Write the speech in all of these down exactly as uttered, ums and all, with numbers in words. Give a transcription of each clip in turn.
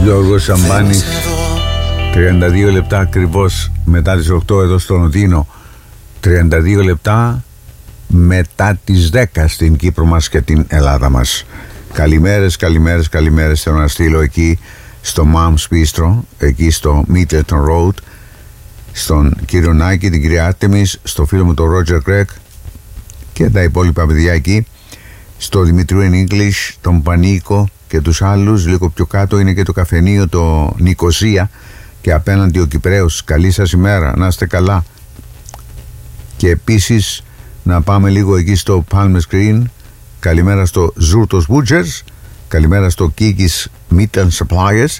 Γιώργος Σαμπάνης, τριάντα δύο λεπτά ακριβώς μετά τις οκτώ εδώ στο Λονδίνο, τριάντα δύο λεπτά μετά τις δέκα στην Κύπρο μας και την Ελλάδα μας. Καλημέρες, καλημέρες, καλημέρες. Θέλω να στείλω εκεί στο Mom's Bistro, εκεί στο Middleton Road, στον κύριο Νάκη, την κυρία Άρτεμις, στο φίλο μου τον Roger Craig και τα υπόλοιπα παιδιά εκεί, στο Δημητρίου in English, τον Πανίκο και τους άλλους. Λίγο πιο κάτω είναι και το καφενείο το Νικοσία και απέναντι ο Κυπραίος. Καλή σας ημέρα, να είστε καλά. Και επίσης να πάμε λίγο εκεί στο Palmer's Green. Καλημέρα στο Ζούρτος Butchers. Καλημέρα στο Kikis Meat and Suppliers.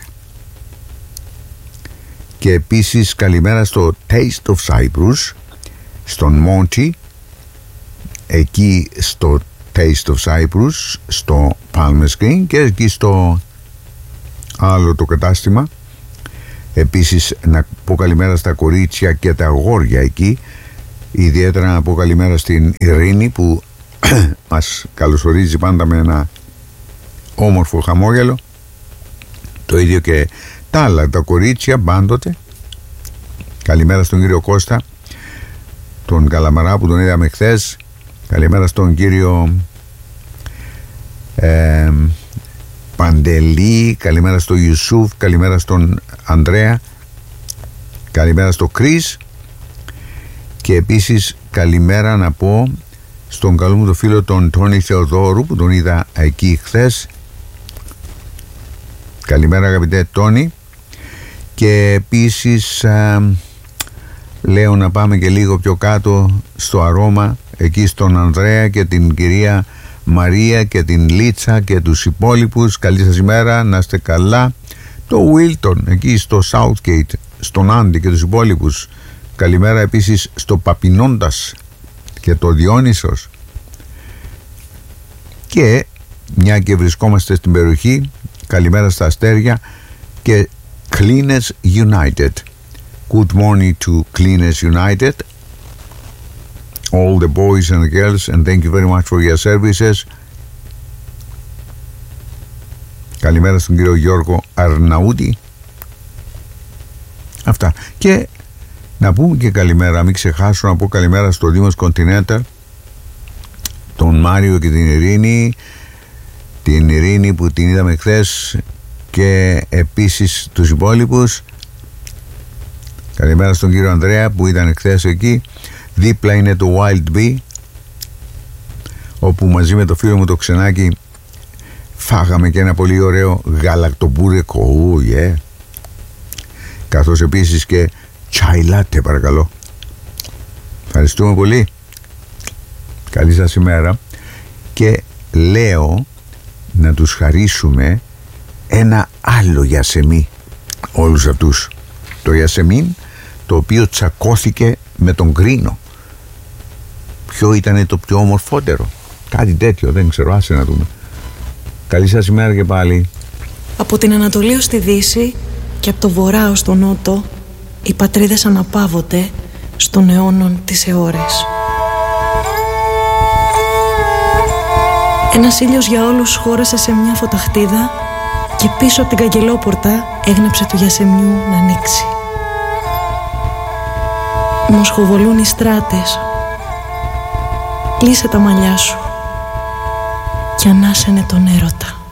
Και επίσης καλημέρα στο Taste of Cyprus, στον Monty, εκεί στο Taste of Cyprus, στο Palmer's Green και εκεί στο άλλο το κατάστημα. Επίσης να πω καλημέρα στα κορίτσια και τα αγόρια εκεί. Ιδιαίτερα να πω καλημέρα στην Ειρήνη που μας καλωσορίζει πάντα με ένα όμορφο χαμόγελο. Το ίδιο και τα άλλα τα κορίτσια πάντοτε. Καλημέρα στον κύριο Κώστα, τον Καλαμαρά που τον είδαμε χθες. Καλημέρα στον κύριο ε, Παντελή. Καλημέρα στον Ιουσούφ. Καλημέρα στον Ανδρέα. Καλημέρα στο Κρίς. Και επίσης καλημέρα να πω στον καλό μου το φίλο τον Τόνι Θεοδόρου που τον είδα εκεί χθες. Καλημέρα αγαπητέ Τόνι. Και επίσης α, λέω να πάμε και λίγο πιο κάτω στο Αρώμα, εκεί στον Ανδρέα και την κυρία Μαρία και την Λίτσα και τους υπόλοιπους. Καλή σας ημέρα, να είστε καλά. Το Wilton εκεί στο Southgate, στον Άντι και τους υπόλοιπους. Καλημέρα επίσης στο Παπινώντας και το Διόνυσος. Και μια και βρισκόμαστε στην περιοχή, καλημέρα στα αστέρια και Cleaners United. Good morning to Cleaners United, all the boys and the girls, and thank you very much for your services. Καλημέρα στον κύριο Γιώργο Αρναούτη. Αυτά. Και να πούμε και καλημέρα, μην ξεχάσω να πω καλημέρα στο Δήμος Continental, τον Μάριο και την Ειρήνη, την Ειρήνη που την είδαμε χθες και επίσης τους υπόλοιπους. Καλημέρα στον κύριο Ανδρέα που ήταν χθες εκεί. Δίπλα είναι το Wild Bee, όπου μαζί με το φίλο μου το Ξενάκι φάγαμε και ένα πολύ ωραίο γαλακτομπούρεκο, oh yeah. Καθώς επίσης και chai latte παρακαλώ. Ευχαριστούμε πολύ. Καλή σας ημέρα. Και λέω να τους χαρίσουμε ένα άλλο γιασεμί όλους αυτούς. Το γιασεμίν το οποίο τσακώθηκε με τον Κρίνο. Ποιο ήταν το πιο ομορφότερο? Κάτι τέτοιο, δεν ξέρω, άσε να δούμε. Καλή σας ημέρα και πάλι. Από την Ανατολή ως τη Δύση και από το Βορρά ως τον Νότο, οι πατρίδες αναπαύονται στον αιώνων τις αιώρες. Ένας ήλιος για όλους χώρεσε σε μια φωταχτίδα και πίσω από την καγκελόπορτα έγνεψε του γιασεμιού να ανοίξει. Μοσχοβολούν οι στράτες. Κλείσε τα μαλλιά σου και ανάσαινε τον έρωτα.